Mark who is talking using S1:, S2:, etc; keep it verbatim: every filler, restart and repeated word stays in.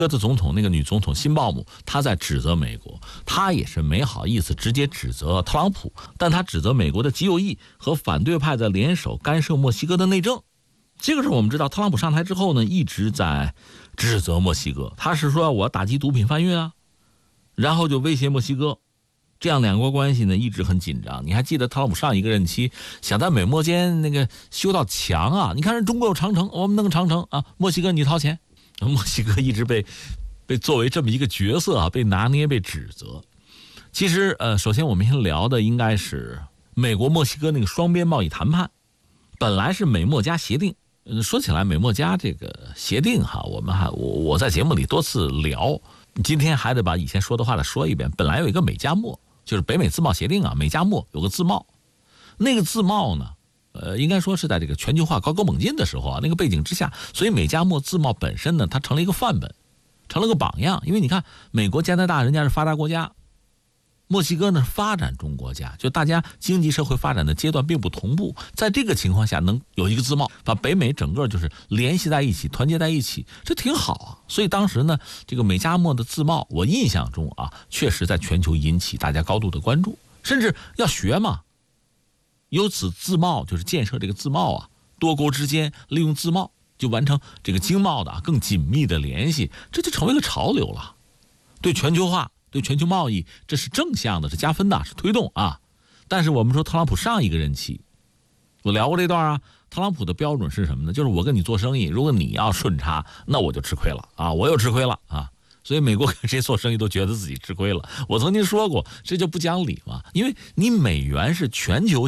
S1: 哥的总统那个女总统辛鲍姆，她在指责美国，她也是没好意思直接指责特朗普，但她指责美国的极右翼和反对派在联手干涉墨西哥的内政。这个是我们知道，特朗普上台之后呢，一直在指责墨西哥，他是说我打击毒品贩运啊，然后就威胁墨西哥，这样两国关系呢一直很紧张。你还记得特朗普上一个任期想在美墨间那个修道墙啊？你看人中国有长城，我们弄个长城啊，墨西哥你掏钱。墨西哥一直被被作为这么一个角色啊，被拿捏被指责。其实呃，首先我们先聊的应该是美国墨西哥那个双边贸易谈判，本来是美墨加协定。嗯，说起来美墨加这个协定哈，我们还我我在节目里多次聊，今天还得把以前说的话再说一遍。本来有一个美加墨，就是北美自贸协定啊，美加墨有个自贸，那个自贸呢，呃，应该说是在这个全球化高歌猛进的时候啊，那个背景之下，所以美加墨自贸本身呢，它成了一个范本，成了个榜样。因为你看，美国、加拿大人家是发达国家，墨西哥呢是发展中国家，就大家经济社会发展的阶段并不同步，在这个情况下能有一个自贸，把北美整个就是联系在一起，团结在一起，这挺好啊。所以当时呢，这个美加墨的自贸，我印象中啊，确实在全球引起大家高度的关注，甚至要学嘛。由此自贸就是建设这个自贸啊，多国之间利用自贸就完成这个经贸的更紧密的联系，这就成为一个潮流了。对全球化、对全球贸易，这是正向的，是加分的，是推动啊。但是我们说特朗普上一个任期，我聊过这段啊，特朗普的标准是什么呢？就是我跟你做生意，如果你要顺差，那我就吃亏了啊，我又吃亏了啊。所以美国跟谁做生意都觉得自己吃亏了。我曾经说过，这就不讲理嘛，因为你美元是全球